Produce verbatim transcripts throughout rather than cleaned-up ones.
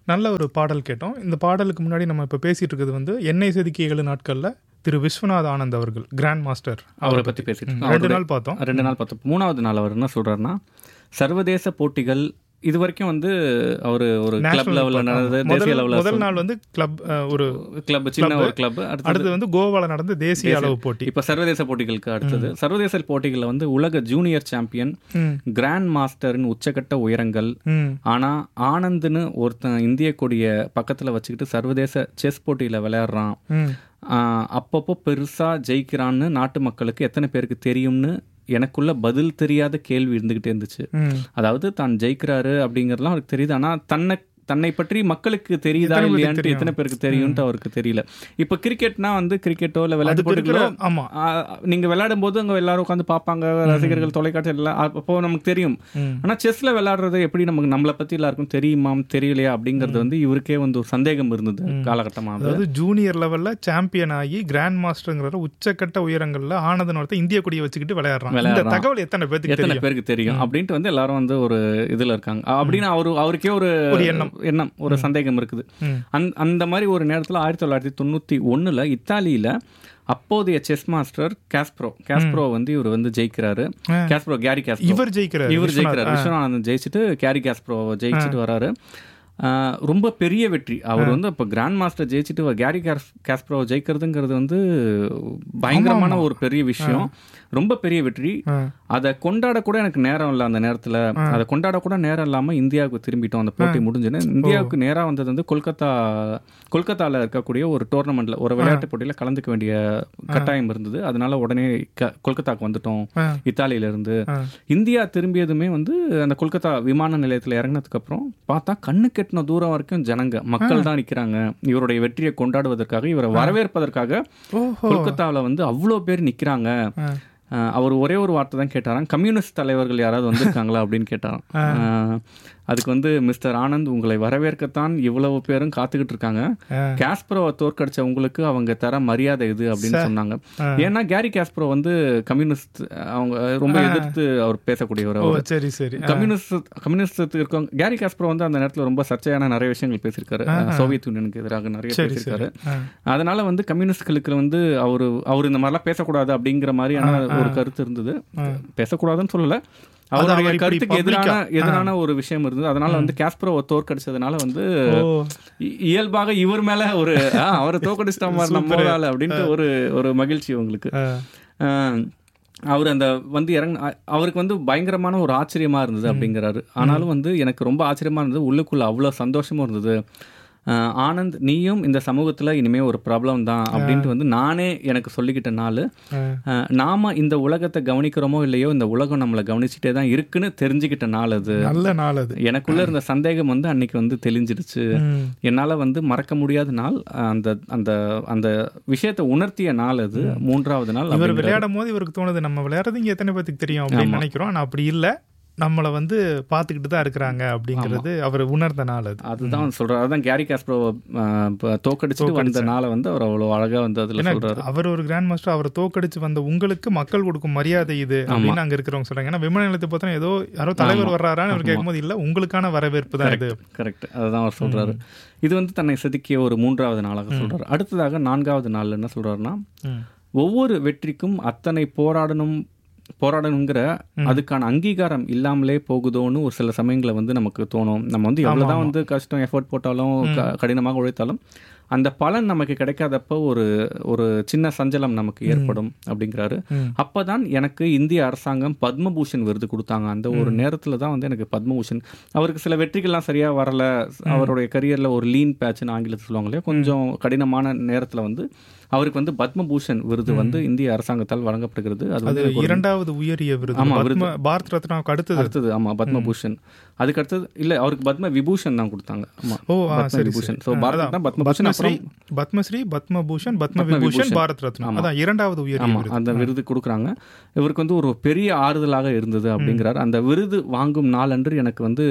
நல்ல ஒரு பாடல் கேட்டோம். இந்த பாடலுக்கு முன்னாடி நம்ம இப்போ பேசிட்டு இருக்கிறது வந்து எண்ணெய் செதுக்கிய ஏழு நாட்களில் திரு விஸ்வநாத் ஆனந்த் அவர்கள் கிராண்ட் மாஸ்டர் அவரை பற்றி பேசிட்டு ரெண்டு நாள் பார்த்தோம் ரெண்டு நாள் பார்த்தோம் மூணாவது நாள் அவர் என்ன சொல்கிறாருன்னா, சர்வதேச போட்டிகள் இது வரைக்கும் வந்து அவர் ஒரு கிளப் லெவலில் நடந்தது, தேசிய லெவலில் முதல் நாள் வந்து கிளப் ஒரு கிளப் சின்ன ஒரு கிளப், அடுத்து வந்து கோவாவில் நடந்த தேசிய அளவு போட்டி, இப்போ சர்வதேச போட்டிகளுக்கு அடுத்தது சர்வதேச போட்டிகளில் வந்து உலக ஜூனியர் சாம்பியன், கிராண்ட் மாஸ்டரின் உச்சக்கட்ட உயரங்கள். ஆனால் ஆனந்த்னு ஒருத்தன் இந்திய கொடிய பக்கத்தில் வச்சுக்கிட்டு சர்வதேச செஸ் போட்டியில் விளையாடுறான், அப்பப்போ பெருசாக ஜெயிக்கிறான்னு நாட்டு மக்களுக்கு எத்தனை பேருக்கு தெரியும்னு எனக்குள்ள பதில் தெரியாத கேள்வி இருந்துகிட்டே இருந்துச்சு. அதாவது தான் ஜெயிக்கிறாரு அப்படிங்கிறதுலாம் அவருக்கு தெரியுது, ஆனால் தன்னை தன்னை பற்றி மக்களுக்கு தெரியுதா இல்லையான்ட்டு எத்தனை பேருக்கு தெரியும்ட்டு அவருக்கு தெரியல. இப்போ கிரிக்கெட்னா வந்து கிரிக்கெட்டோ இல்லை விளையாட்டு போட்டிகளோ நீங்கள் விளையாடும் போது அங்கே எல்லாரும் உட்காந்து பார்ப்பாங்க, ரசிகர்கள், தொலைக்காட்சி எல்லாம், அப்போ நமக்கு தெரியும். ஆனால் செஸ்ல விளையாடுறது எப்படி நமக்கு நம்மளை பற்றி எல்லாருக்கும் தெரியுமா தெரியலையா அப்படிங்கிறது வந்து இவருக்கே வந்து ஒரு சந்தேகம் இருந்தது காலகட்டமாக. அதாவது ஜூனியர் லெவலில் சாம்பியன் ஆகி கிராண்ட் மாஸ்டருங்கிற உச்சக்கட்ட உயரங்களில் ஆனந்தன் ஒருத்தர் இந்திய கொடியை வச்சுக்கிட்டு விளையாடுறாங்க. இந்த தகவல் எத்தனை பேருக்கு எத்தனை பேருக்கு தெரியும் அப்படின்ட்டு வந்து எல்லாரும் வந்து ஒரு இதில் இருக்காங்க. அப்படின்னு அவரு அவருக்கே ஒரு எண்ணம் எண்ணம் ஒரு சந்தேகம் இருக்குது. அந்த மாதிரி ஒரு நேரத்தில் ஆயிரத்தி தொள்ளாயிரத்தி தொண்ணூற்றி ஒன்றில் இத்தாலியில் அப்போதைய செஸ் மாஸ்டர் காஸ்ப்ரோ காஸ்ப்ரோ வந்து இவர் வந்து ஜெயிக்கிறாரு. காஸ்ப்ரோ கேரி காஸ்ப்ரோ இவர் ஜெயிக்கிறார் இவர் ஜெயிக்கிறார் விஸ்வநாதன் ஜெயிச்சுட்டு கேரி காஸ்ப்ரோ ஜெயிச்சுட்டு வராரு. ரொம்ப பெரிய வெற்றி. அவர் வந்து இப்போ கிராண்ட் மாஸ்டர் ஜெயிச்சுட்டு கேரி காஸ்ப்ரோ ஜெயிக்கிறதுங்கிறது வந்து பயங்கரமான ஒரு பெரிய விஷயம், ரொம்ப பெரிய வெற்றி. அதை கொண்டாட கூட எனக்கு நேரம் இல்லை அந்த நேரத்தில். அதை கொண்டாட கூட நேரம் இல்லாமல் இந்தியாவுக்கு திரும்பிட்டோம். அந்த போட்டி முடிஞ்சுன்னு இந்தியாவுக்கு நேராக வந்தது வந்து கொல்கத்தா கொல்கத்தாவில் இருக்கக்கூடிய ஒரு டோர்னமெண்ட்டில் ஒரு விளையாட்டு போட்டியில் கலந்துக்க வேண்டிய கட்டாயம் இருந்தது. அதனால உடனே கொல்கத்தாவுக்கு வந்துட்டோம் இத்தாலியிலேருந்து. இந்தியா திரும்பியதுமே வந்து அந்த கொல்கத்தா விமான நிலையத்தில் இறங்கினதுக்கு அப்புறம் பார்த்தா கண்ணு கெட்டின தூரம் வரைக்கும் ஜனங்க மக்கள் தான் நிற்கிறாங்க. இவருடைய வெற்றியை கொண்டாடுவதற்காக, இவரை வரவேற்பதற்காக கொல்கத்தாவில் வந்து அவ்வளோ பேர் நிற்கிறாங்க. அவர் ஒரே ஒரு வார்த்தை தான் கேட்டாராம், கம்யூனிஸ்ட் தலைவர்கள் யாராவது வந்திருக்காங்களா அப்படின்னு கேட்டாராம். அதுக்கு வந்து மிஸ்டர் ஆனந்த், உங்களை வரவேற்கத்தான் இவ்வளவு பேரும் காத்துக்கிட்டு இருக்காங்க, காஸ்ப்ரோவை தோற்கடிச்ச உங்களுக்கு அவங்க தர மரியாதை இது அப்படின்னு சொன்னாங்க. ஏன்னா கேரி காஸ்ப்ரோ வந்து கம்யூனிஸ்ட், அவங்க ரொம்ப எதிர்த்து அவர் பேசக்கூடியவர். சரி சரி கம்யூனிஸ்ட் கம்யூனிஸ்ட் இருக்கவங்க. கேரி காஸ்ப்ரோ வந்து அந்த நேரத்தில் ரொம்ப சர்ச்சையான நிறைய விஷயங்கள் பேசியிருக்காரு, சோவியத் யூனியனுக்கு எதிராக நிறைய பேசியிருக்காரு. அதனால வந்து கம்யூனிஸ்ட்களுக்கு வந்து அவரு அவர் இந்த மாதிரிலாம் பேசக்கூடாது அப்படிங்கிற மாதிரியான ஒரு கருத்து இருந்தது. பேசக்கூடாதுன்னு சொல்லல, அவருடைய கருத்துக்கு எதிரான எதிரான ஒரு விஷயம் இருந்தது. அதனால வந்து காஸ்ப்ரோவை தோற்கடிச்சதுனால வந்து இயல்பாக இவர் மேல ஒரு அவரை தோற்கடிச்சிட்ட மாதிரி நம்மளால அப்படின்ட்டு ஒரு ஒரு மகிழ்ச்சி உங்களுக்கு. அவர் அந்த வந்து இறங்க அவருக்கு வந்து பயங்கரமான ஒரு ஆச்சரியமா இருந்தது அப்படிங்கிறாரு. ஆனாலும் வந்து எனக்கு ரொம்ப ஆச்சரியமா இருந்தது, உள்ளுக்குள்ள அவ்வளோ சந்தோஷமும் இருந்தது. ஆனந்த், நீயும் இந்த சமூகத்தில் இனிமேல் ஒரு ப்ராப்ளம் தான் அப்படின்ட்டு வந்து நானே எனக்கு சொல்லிக்கிட்ட நாள். நாம இந்த உலகத்தை கவனிக்கிறோமோ இல்லையோ, இந்த உலகம் நம்மளை கவனிச்சுட்டே தான் இருக்குன்னு தெரிஞ்சுக்கிட்ட நாள் அது. நல்ல நாள் அது. எனக்குள்ள இருந்த சந்தேகம் வந்து அன்னைக்கு வந்து தெளிஞ்சிடுச்சு. என்னால் வந்து மறக்க முடியாத நாள், அந்த அந்த அந்த விஷயத்தை உணர்த்திய நாள் அது. மூன்றாவது நாள் இவர் விளையாடும் போது இவருக்கு தோணுது, நம்ம விளையாடுறது இங்கே எத்தனை பேருக்கு தெரியும் அப்படின்னு நினைக்கிறோம். ஆனால் அப்படி இல்லை, நம்மளை வந்து பார்த்துக்கிட்டு தான் இருக்கிறாங்க அப்படிங்கிறது அவர் உணர்ந்த நாள் அது. அதுதான் சொல்றாரு. அதுதான் கேரி காஸ்ப்ரோ தோக்கடிச்சு வந்த நாளை வந்து அவர் அவ்வளோ அழகா வந்து அதில் சொல்றாரு. அவர் ஒரு கிராண்ட் மாஸ்டர், அவரை தோக்கடிச்சு வந்த உங்களுக்கு மக்கள் கொடுக்கும் மரியாதை இது அப்படின்னு அங்கே இருக்கிறவங்க சொல்றாங்க. ஏன்னா விமான நிலையத்தை பார்த்தா ஏதோ யாரோ தலைவர் வர்றாரான்னு அவர் கேட்கும்போது இல்லை, உங்களுக்கான வரவேற்பு தான் இது. கரெக்ட், அதுதான் அவர் சொல்றாரு. இது வந்து தன்னை செதுக்கிய ஒரு மூன்றாவது நாளாக சொல்றாரு. அடுத்ததாக நான்காவது நாள் என்ன சொல்றாருன்னா, ஒவ்வொரு வெற்றிக்கும் அத்தனை போராடணும் போராடணுங்கிற அதுக்கான அங்கீகாரம் இல்லாமலே போகுதோன்னு ஒரு சில சமயங்களை வந்து நமக்கு தோணும். நம்ம வந்து எவ்வளோதான் வந்து கஷ்டம் எஃபர்ட் போட்டாலும் கடினமாக உழைத்தாலும் அந்த பலன் நமக்கு கிடைக்காதப்போ ஒரு ஒரு சின்ன சஞ்சலம் நமக்கு ஏற்படும் அப்படிங்கிறாரு. அப்போதான் எனக்கு இந்திய அரசாங்கம் பத்மபூஷன் விருது கொடுத்தாங்க. அந்த ஒரு நேரத்தில் தான் வந்து எனக்கு பத்மபூஷன், அவருக்கு சில வெற்றிகள்லாம் சரியாக வரலை, அவருடைய கரியரில் ஒரு லீன் பேட்ச்னு ஆங்கிலத்தில் சொல்லுவாங்க இல்லையா, கொஞ்சம் கடினமான நேரத்தில் வந்து அவருக்கு வந்து பத்மபூஷன் விருது வந்து இந்திய அரசாங்கத்தால் வழங்கப்படுகிறது. அது இரண்டாவது உயரிய விருது. ஆமா, பாரத் ரத்னாவுக்கு அடுத்தது அடுத்தது ஆமா பத்மபூஷன். அதுக்கு அடுத்தது இல்ல, அவருக்கு பத்ம விபூஷன் தான் கொடுத்தாங்க. ஆமா, ஓ பத்ம விபூஷன். சோ பாரத் ரத்னா, பத்மபூஷன், அப்புறம் பத்மஸ்ரீ, பத்மபூஷன், பத்ம விபூஷன், பாரத் ரத்னா, அதான் இரண்டாவது உயரிய விருது. அந்த விருது கொடுக்குறாங்க. இவருக்கு வந்து ஒரு பெரிய ஆறுதலாக இருந்தது அப்படிங்கிறார். அந்த விருது வாங்கும் நாள் அன்று எனக்கு வந்து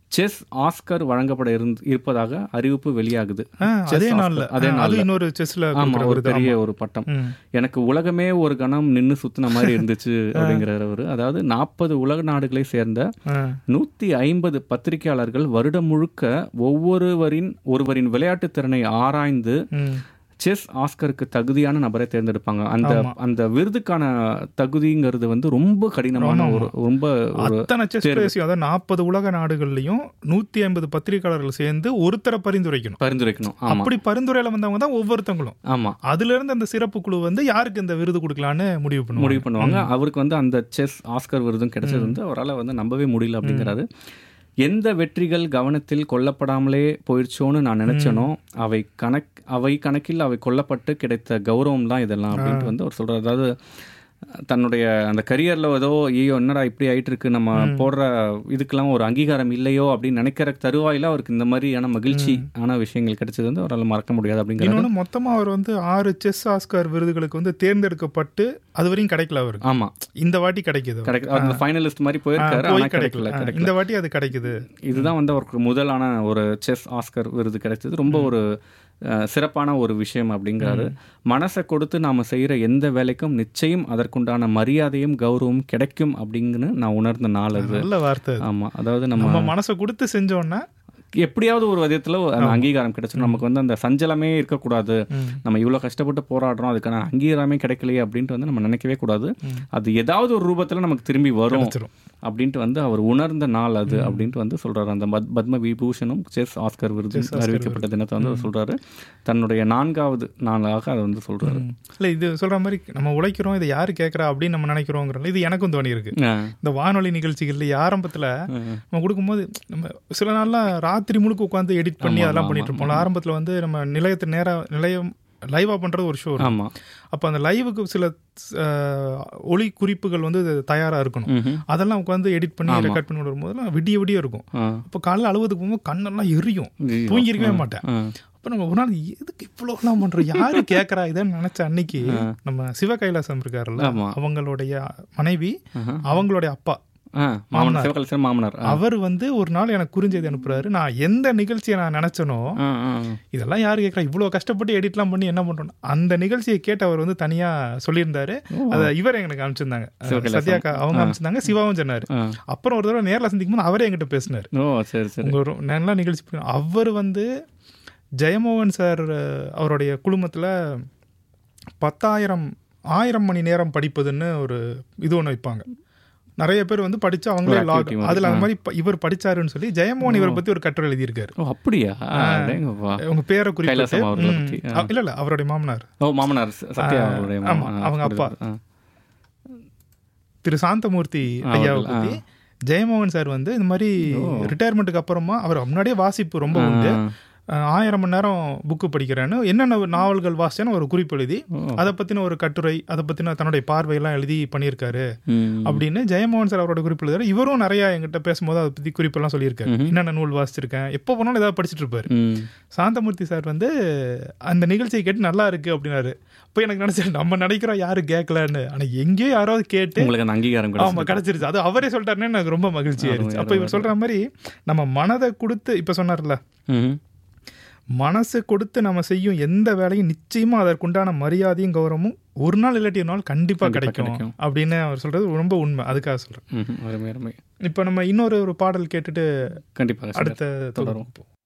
செஸ் ஆஸ்கர் வழங்கப்பட இருந்து இருப்பதாக அறிவிப்பு வெளியாகுது. அதே நாள்ல அதே நாள் இன்னொரு செஸ்ல ஆமா ஒரு பெரிய ஒரு பட்டம். எனக்கு உலகமே ஒரு கணம் நின்று சுத்தின மாதிரி இருந்துச்சு அப்படிங்கிறவர். அதாவது நாற்பது உலக நாடுகளை சேர்ந்த நூத்தி ஐம்பது பத்திரிகையாளர்கள் வருடம் முழுக்க ஒவ்வொருவரின் ஒருவரின் விளையாட்டு திறனை ஆராய்ந்து செஸ் ஆஸ்கருக்கு தகுதியான நபரை தேர்ந்தெடுப்பாங்க. அந்த அந்த விருதுக்கான தகுதிங்கிறது வந்து ரொம்ப கடினமான ஒரு ரொம்ப நாற்பது உலக நாடுகள்லயும் நூத்தி ஐம்பது பத்திரிகையாளர்கள் சேர்ந்து ஒருத்தரை பரிந்துரைக்கணும் பரிந்துரைக்கணும் அப்படி பரிந்துரையில வந்தவங்க தான் ஒவ்வொருத்தவங்களும். ஆமா, அதுல இருந்து அந்த சிறப்பு குழு வந்து யாருக்கு இந்த விருது கொடுக்கலான்னு முடிவு பண்ணுவாங்க முடிவு பண்ணுவாங்க அவருக்கு வந்து அந்த செஸ் ஆஸ்கர் விருதும் கிடைச்சது வந்து அவரால் வந்து நம்பவே முடியல அப்படிங்கிறாரு. எந்த வெற்றிகள் கவனத்தில் கொல்லப்படாமலே போயிடுச்சோன்னு நான் நினைச்சேனோ அவை கணக் அவை கணக்கில் அவை கொல்லப்பட்டு கிடைத்த கௌரவம் தான் இதெல்லாம் அப்படின்ட்டு வந்து அவர் சொல்றாரு. அதாவது தன்னுடைய அந்த கரியரில் ஏதோ ஐயோ என்னடா இப்படி ஆகிட்டு இருக்கு, நம்ம போடுற இதுக்கெல்லாம் ஒரு அங்கீகாரம் இல்லையோ அப்படின்னு நினைக்கிற தருவாயில் அவருக்கு இந்த மாதிரியான மகிழ்ச்சி ஆன விஷயங்கள் கிடைச்சது வந்து அவரால் மறக்க முடியாது அப்படிங்கிறது. மொத்தமாக அவர் வந்து ஆறு செஸ் ஆஸ்கர் விருதுகளுக்கு வந்து தேர்ந்தெடுக்கப்பட்டு அது வரையும் கிடைக்கல அவருக்கு. ஆமாம், இந்த வாட்டி கிடைக்குது. கிடைக்கும் ஃபைனலிஸ்ட் மாதிரி போயிருக்காரு, ஆனால் கிடைக்கல கிடைக்கல இந்த வாட்டி அது கிடைக்குது. இதுதான் வந்து அவருக்கு முதலான ஒரு செஸ் ஆஸ்கர் விருது கிடைச்சது. ரொம்ப ஒரு சிறப்பான ஒரு விஷயம் அப்படிங்கிறாரு. மனசை கொடுத்து நாம செய்யற எந்த வேலைக்கும் நிச்சயம் அதற்குண்டான மரியாதையும் கௌரவம் கிடைக்கும் அப்படிங்கன்னு நான் உணர்ந்த நாள் அது. நல்ல வார்த்தை. ஆமா, அதாவது நம்ம மனசை கொடுத்து செஞ்சோன்னா எப்படியாவது ஒரு விதத்தில் அந்த அங்கீகாரம் கிடைச்சிடும். நமக்கு வந்து அந்த சஞ்சலமே இருக்கக்கூடாது. நம்ம இவ்வளோ கஷ்டப்பட்டு போராடுறோம், அதுக்கான அங்கீகாரமே கிடைக்கலையே அப்படின்ட்டு வந்து நம்ம நினைக்கவே கூடாது. அது ஏதாவது ஒரு ரூபத்தில் நமக்கு திரும்பி வரும் அப்படின்ட்டு வந்து அவர் உணர்ந்த நாள் அது அப்படின்ட்டு வந்து சொல்றாரு. அந்த பத்ம விபூஷனும் செஸ் ஆஸ்கர் விருது அறிவிக்கப்பட்ட தினத்தை வந்து அவர் சொல்றாரு. தன்னுடைய நான்காவது நாளாக அதை வந்து சொல்றாரு. இல்லை, இது சொல்ற மாதிரி நம்ம உழைக்கிறோம், இதை யாரு கேட்கறா அப்படின்னு நம்ம நினைக்கிறோங்கிற இது எனக்கும் தோணி இருக்கு. இந்த வானொலி நிகழ்ச்சிகள்ல ஆரம்பத்தில் நம்ம கொடுக்கும்போது நம்ம சில நாள்லாம் ராத்திரி முழுக்க உட்காந்து எடிட் பண்ணி அதெல்லாம் பண்ணிட்டு இருப்போம். ஆரம்பத்தில் வந்து நம்ம நிலையத்து நேரம் நிலையம் லைவா பண்றது ஒரு ஷோ. அப்போ அந்த லைவுக்கு சில ஒளி குறிப்புகள் வந்து தயாரா இருக்கணும். அதெல்லாம் உட்காந்து எடிட் பண்ணி ரெக்கார்ட் பண்ணி வரும்போதெல்லாம் விடிய விடிய இருக்கும். அப்போ காலைல அழுவதுக்கு போகும்போது கண்ணெல்லாம் எரியும், தூங்கிருக்கவே மாட்டேன். அப்போ நம்ம ஒரு நாள் எதுக்கு இவ்வளோலாம் பண்றோம், யாரு கேட்கறா இதைன்னு நினைச்ச அன்னைக்கு நம்ம சிவ கைலாசம் இருக்காருல்ல, அவங்களுடைய மனைவி அவங்களுடைய அப்பா மாமனார் அவர் வந்து ஒரு நாள் எனக்கு குறிஞ்செய்தி அனுப்புறாரு. நான் எந்த நிகழ்ச்சியை நான் நினைச்சனோ இதெல்லாம் யாரு கேட்கறா, இவ்வளவு கஷ்டப்பட்டு எடிட்லாம் பண்ணி என்ன பண்றோம், அந்த நிகழ்ச்சியை கேட்டு அவர் வந்து தனியா சொல்லியிருந்தாரு. அதை இவர் எங்களுக்கு அனுப்பிச்சிருந்தாங்க, சத்யாக்கா அவங்க அனுப்பிச்சிருந்தாங்க, சிவாவும் சொன்னாரு. அப்புறம் ஒரு தடவை நேரில் சந்திக்கும் போது அவரே என்கிட்ட பேசினாரு. உங்க நல்லா நிகழ்ச்சி. அவர் வந்து ஜெயமோகன் சார் அவருடைய குழுமத்துல பத்தாயிரம் ஆயிரம் மணி நேரம் படிப்பதுன்னு ஒரு இது ஒன்று வைப்பாங்க. நிறைய பேர் வந்து படிச்சு அவங்களே லாக் அதுல அந்த மாதிரி இவர் படிச்சாருன்னு சொல்லி ஜெயமோகன் இவரை பத்தி ஒரு கட்டுரை எழுதியிருக்காரு. அப்படியா? உங்க பேரை குறிப்பிட்டு இல்ல இல்ல அவருடைய மாமனார் மாமனார் அவங்க அப்பா திரு சாந்தமூர்த்தி ஐயாவை பத்தி ஜெயமோகன் சார் வந்து இந்த மாதிரி ரிட்டையர்மெண்ட்டுக்கு அப்புறமா அவர் முன்னாடியே வாசிப்பு ரொம்ப உண்டு, ஆயிரம் மணி நேரம் புக்கு படிக்கிறேன்னு என்னென்ன நாவல்கள் வாசிச்சேன்னு ஒரு குறிப்பு எழுதி அதை பத்தின ஒரு கட்டுரை, அதை பத்தின தன்னுடைய பார்வையெல்லாம் எழுதி பண்ணியிருக்காரு அப்படின்னு ஜெயமோகன் சார் அவரோட குறிப்பு எழுதுறாரு. இவரும் நிறைய எங்கிட்ட பேசும்போது அதை பத்தி குறிப்பெல்லாம் சொல்லியிருக்காரு. என்னென்ன நூல் வாசிச்சிருக்கேன், எப்போ போனாலும் ஏதாவது படிச்சுட்டு இருப்பாரு. சாந்தமூர்த்தி சார் வந்து அந்த நிகழ்ச்சியை கேட்டு நல்லா இருக்கு அப்படின்னாரு. இப்போ எனக்கு நினைச்சேன் நம்ம நினைக்கிறோம் யாரு கேட்கலன்னு, ஆனா எங்கேயோ யாராவது கேட்டு உங்களுக்கு அங்கீகாரம் ஆமா கிடைச்சிருச்சு. அது அவரே சொல்லிட்டாருன்னு எனக்கு ரொம்ப மகிழ்ச்சி ஆயிடுச்சு. அப்ப இவர் சொல்ற மாதிரி நம்ம மனதை கொடுத்து இப்ப சொன்னார்ல, மனசு கொடுத்து நம்ம செய்யும் எந்த வேலையும் நிச்சயமா அதற்குண்டான மரியாதையும் கௌரவமும் ஒரு நாள் இல்லாட்டி ஒரு நாள் கண்டிப்பா கிடைக்கும் அப்படின்னு அவர் சொல்றது ரொம்ப உண்மை. அதுக்காக சொல்றேன். இப்ப நம்ம இன்னொரு ஒரு பாடல் கேட்டுட்டு கண்டிப்பா அடுத்த தொடரும்.